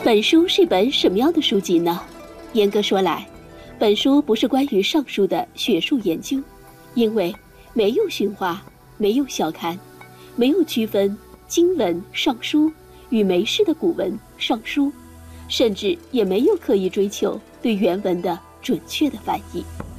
本书是本什么样的书籍呢？严格说来，本书不是关于上书的学术研究，因为没有训话，没有小看，没有区分经文上书与没事的古文上书，甚至也没有刻意追求对原文的准确的翻译。